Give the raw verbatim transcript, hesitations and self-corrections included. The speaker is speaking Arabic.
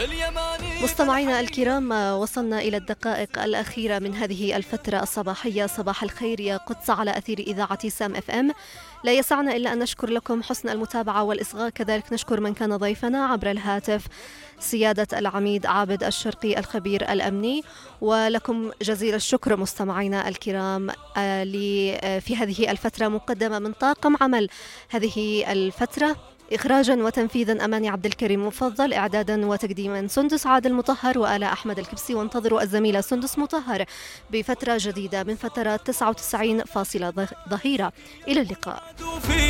مستمعينا الكرام، وصلنا إلى الدقائق الأخيرة من هذه الفترة الصباحية. صباح الخير يا قدس على أثير إذاعة سام اف ام. لا يسعنا إلا أن نشكر لكم حسن المتابعة والإصغاء، كذلك نشكر من كان ضيفنا عبر الهاتف سيادة العميد عابد الشرقي الخبير الأمني، ولكم جزيل الشكر مستمعينا الكرام في هذه الفترة مقدمة من طاقم عمل هذه الفترة، إخراجا وتنفيذا أماني عبد الكريم مفضل، إعدادا وتقديما سندس عادل مطهر وآلاء أحمد الكبسي. وانتظروا الزميلة سندس مطهر بفترة جديدة من فترات تسعة وتسعين فاصلة ظهيرة. إلى اللقاء.